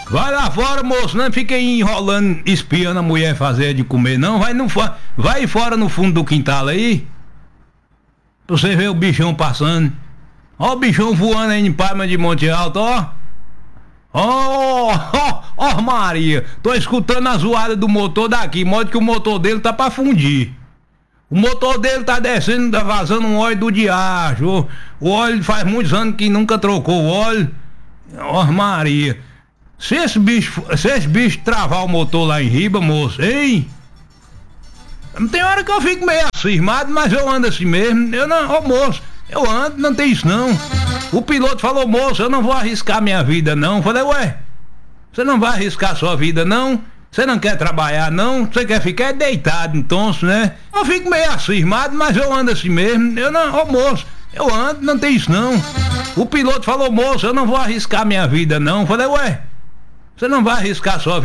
Vai lá fora, moço, não fica aí enrolando, espiando a mulher fazer de comer, não. Vai fora no fundo do quintal aí. Pra você ver o bichão passando. Ó o bichão voando aí em Palma de Monte Alto, ó. Ó, Maria. Tô escutando a zoada do motor daqui, modo que o motor dele tá pra fundir. O motor dele tá descendo, tá vazando um óleo do diacho. O óleo faz muitos anos que nunca trocou o óleo. Ó, Maria. Se esse bicho travar o motor lá em riba, moço, hein? Tem hora que eu fico meio cismado, mas eu ando assim mesmo. Eu não, ô moço, eu ando, não tem isso não. O piloto falou, moço, eu não vou arriscar minha vida não. Eu falei, ué, você não vai arriscar sua vida não? Você não quer trabalhar não? Você quer ficar deitado então, né? Eu fico meio cismado, mas eu ando assim mesmo. Eu não, ô moço, eu ando, não tem isso não. O piloto falou, moço, eu não vou arriscar minha vida não. Eu falei, ué, você não vai arriscar sua vida?